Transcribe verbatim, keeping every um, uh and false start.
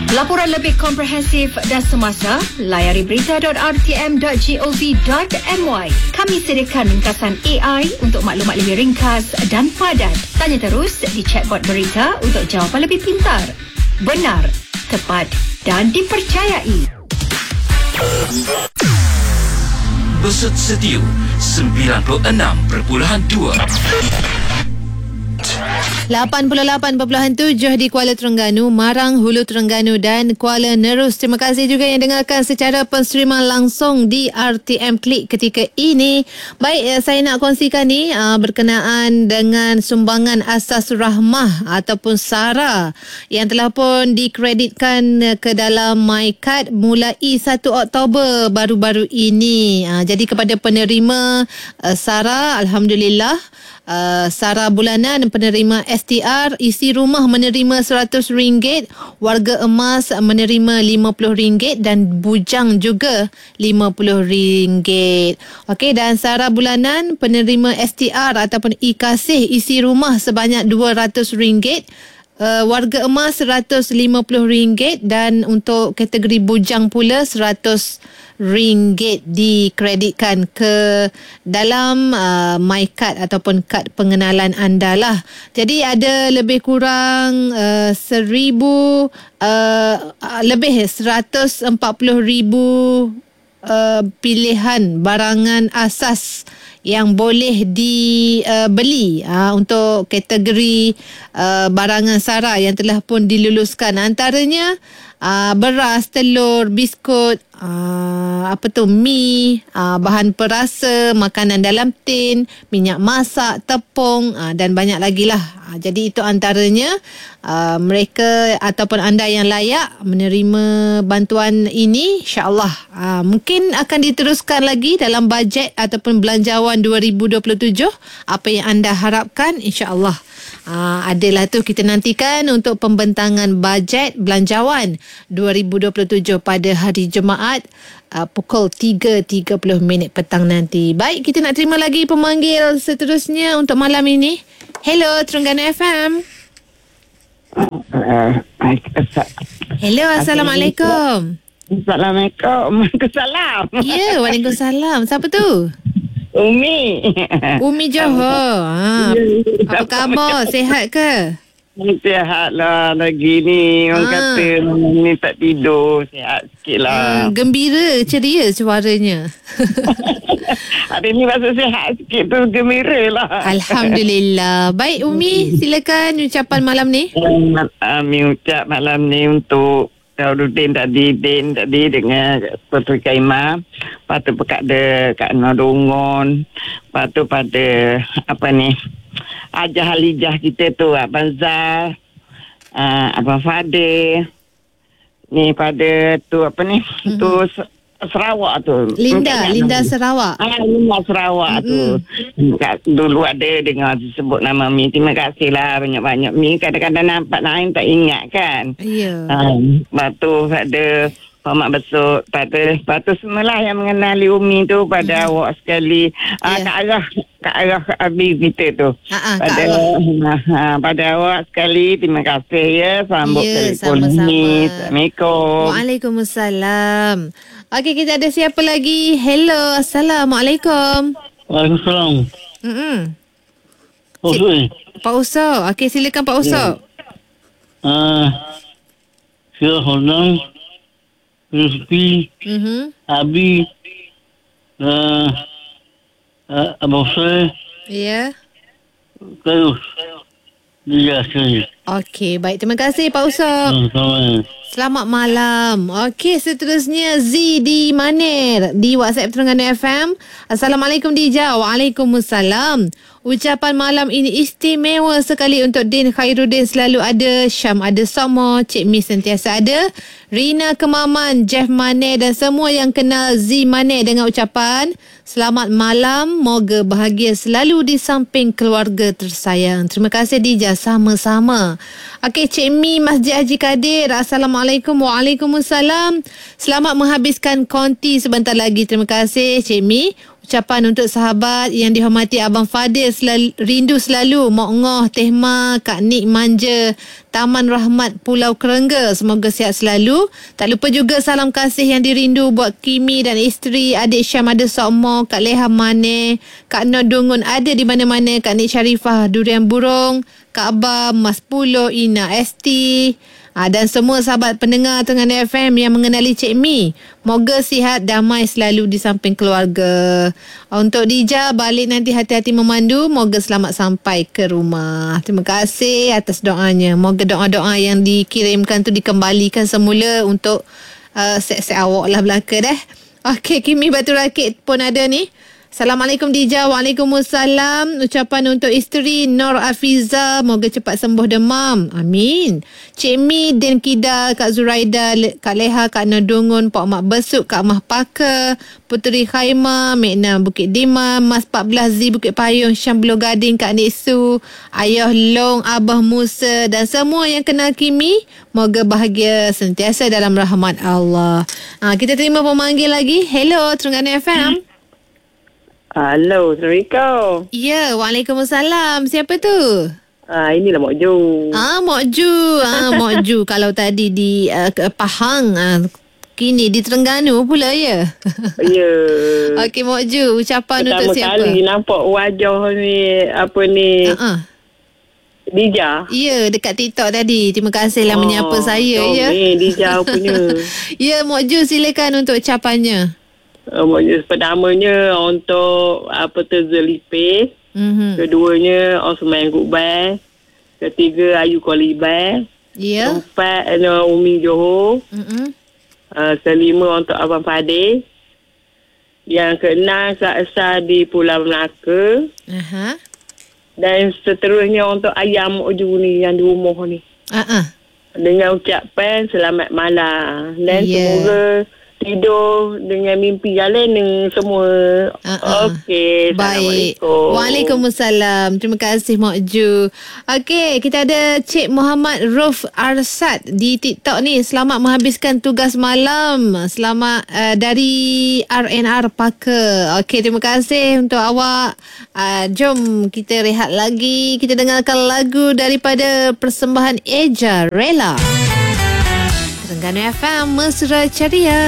Laporan lebih komprehensif dan semasa, layari berita dot r t m dot gov dot m y. Kami sediakan ringkasan A I untuk maklumat lebih ringkas dan padat. Tanya terus di chatbot berita untuk jawapan lebih pintar, benar, tepat dan dipercayai. Besut Setiu sembilan puluh enam perpuluhan dua. lapan puluh lapan perpuluhan tujuh di Kuala Terengganu, Marang, Hulu Terengganu dan Kuala Nerus. Terima kasih juga yang dengarkan secara penstreaman langsung di R T M Klik ketika ini. Baik, saya nak kongsikan ni uh, berkenaan dengan sumbangan asas rahmah ataupun SARA yang telah pun dikreditkan ke dalam MyKad mulai satu Oktober baru-baru ini. Uh, jadi kepada penerima uh, SARA, Alhamdulillah, Uh, SARA bulanan penerima S T R, isi rumah menerima seratus ringgit, warga emas menerima lima puluh ringgit dan bujang juga lima puluh ringgit. Okey, dan SARA bulanan penerima S T R ataupun e-kasih, isi rumah sebanyak dua ratus ringgit, uh, warga emas seratus lima puluh ringgit dan untuk kategori bujang pula seratus ringgit dikreditkan ke dalam uh, MyKad ataupun kad pengenalan anda lah. Jadi ada lebih kurang uh, seribu uh, lebih seratus empat puluh ribu uh, pilihan barangan asas yang boleh dibeli uh, untuk kategori uh, barangan SARA yang telah pun diluluskan. Antaranya uh, beras, telur, biskut, uh, apa tu, mi, uh, bahan perasa, makanan dalam tin, minyak masak, tepung uh, dan banyak lagi lah. Uh, jadi itu antaranya uh, mereka ataupun anda yang layak menerima bantuan ini, insyaAllah. Uh, mungkin akan diteruskan lagi dalam bajet ataupun belanjawan dua ribu dua puluh tujuh. Apa yang anda harapkan, insyaAllah uh, adalah tu kita nantikan untuk pembentangan bajet belanjawan dua ribu dua puluh tujuh pada hari Jumaat uh, pukul tiga tiga puluh minit petang nanti. Baik, kita nak terima lagi pemanggil seterusnya untuk malam ini. Hello, Terengganu F M. Uh, Hello, Assalamualaikum. Assalamualaikum. Waalaikumsalam. Ya, Waalaikumsalam. Siapa tu? Umi. Umi Johor. Ha. Apa khabar? Sihat ke? Sihat lah lagi ni. Orang ha. kata ni tak tidur. Sihat sikit lah. Hmm, gembira, ceria suaranya. Hari ni masa sihat sikit tu gembira lah. Alhamdulillah. Baik Umi, silakan ucapan malam ni. Kami ucap malam ni untuk Daududin tadi, Din tadi dengan Puteri Kaimah. Lepas tu pada Kak Nodongon. Lepas tu pada apa ni, Ajah Halijah kita tu, Abang Zal, uh, Abang Fadil. Ni pada tu apa ni, mm-hmm. tu Sarawak tu. Linda, Mungkin Linda Sarawak. Ah, Linda Sarawak mm-hmm. tu. Dulu ada dengar sebut nama Mi. Terima kasih lah banyak-banyak Mi. Kadang-kadang nampak lain tak ingat kan. Ya. Yeah. Um, lepas tu ada Pamak Besut. Lepas tu semualah yang mengenali Umi tu pada mm-hmm. awak sekali. Yeah. Uh, Kak Arah, Kak Arah Abi kita tu. Ha-ha, pada, uh, pada awak sekali. Terima kasih ya. Sambut ya, telefon ni. Assalamualaikum. Waalaikumsalam. Okey, kita ada siapa lagi? Hello, Assalamualaikum. Waalaikumsalam. Hmm. Okey. Pak Usop. Okey, silakan Pak Usop. Ah, uh, Syirah Hodang, Rizki, Mhm. Abi, uh, uh, Abang Syed. Ya. Terus. Dia sekali. Okey, baik. Terima kasih Pak Usop. Sama-sama. Selamat malam. Okey, seterusnya Z di Manir di WhatsApp Terengganu F M. Assalamualaikum Dija. Waalaikumsalam. Ucapan malam ini istimewa sekali untuk Din Khairuddin selalu ada, Syam ada Somo, Cik Mi sentiasa ada, Rina Kemaman, Jeff Manir dan semua yang kenal Z Manir dengan ucapan selamat malam, moga bahagia selalu di samping keluarga tersayang. Terima kasih Dija, sama-sama. Okey, Cik Mi Masjid Haji Kadir. Assalamualaikum. Waalaikumsalam. Selamat menghabiskan konti sebentar lagi. Terima kasih Cik Mi. Ucapan untuk sahabat yang dihormati Abang Fadil, selalu, rindu selalu Mok Ngoh, Teh Ma, Kak Nik Manja Taman Rahmat Pulau Kerengga. Semoga sihat selalu. Tak lupa juga salam kasih yang dirindu buat Kimi dan isteri, adik Syam ada Sokmo, Kak Leha Mane, Kak Nur Dungun ada di mana-mana, Kak Nik Sharifah Durian Burung, Kak Abah, Mas Pulo, Ina S T, ha, dan semua sahabat pendengar Terengganu F M yang mengenali Cik Mi. Moga sihat, damai selalu di samping keluarga. Untuk Dija, balik nanti hati-hati memandu. Moga selamat sampai ke rumah. Terima kasih atas doanya. Moga doa-doa yang dikirimkan tu dikembalikan semula untuk uh, set-set awak lah belaka dah. Okey, Kimi Batu Rakit pun ada ni. Assalamualaikum Dija. Waalaikumsalam. Ucapan untuk isteri Nur Afiza, moga cepat sembuh demam. Amin. Cik Mi, Den Kida, Kak Zuraida, Kak Leha, Kak Nodungun, Pak Mak Besuk, Kak Mah Paka, Puteri Khaimah, Mekna Bukit Dimam, Mas empat belas Z Bukit Payung, Syam Beluh Gading, Kak Niksu, Ayah Long, Abah Musa dan semua yang kenal Kimi, moga bahagia sentiasa dalam rahmat Allah. Ha, kita terima pemanggil lagi. Hello Terengganu F M. Hello, Assalamualaikum. Ya, Waalaikumsalam. Siapa tu? Ah, inilah Mok Ju. Ah, Mok Ju. Ah, Mok Ju. Kalau tadi di uh, Pahang, uh, kini di Terengganu pula ya. Ya. Okey, Mok Ju, ucapan Pertama untuk siapa? kali nampak wajah ni, apa ni, Uh-uh. Dija. Ya, dekat TikTok tadi. Terima kasihlah Oh, menyapa saya ya. Ni Dija punya. Ya, Mok Ju, silakan untuk ucapannya. Uh, pertamanya untuk apa tu Zulipis. Mhm. Keduanya Osman Gubay. Ketiga Ayu Kolibay. Ya. Keempat uh, Umi Johor. Mhm. Uh, kelima untuk Abang Fadil. Yang keenam Kak Esa di Pulau Melaka. Aha. Dan seterusnya untuk ayam Mok Ju ni yang di rumah ni. Uh-uh. Dengan ucapan selamat malam. Dan Yeah. semoga tidur dengan mimpi jalan dengan semua. Uh-uh. Okey. Baik. Assalamualaikum. Waalaikumsalam. Terima kasih Mak Ju. Okey, kita ada Cik Muhammad Ruf Arsad di TikTok ni. Selamat menghabiskan tugas malam. Selamat uh, dari R N R Parker. Okey, terima kasih untuk awak. Uh, jom kita rehat lagi. Kita dengarkan lagu daripada persembahan Eja Rela. Terengganu F M Mesra Ceria.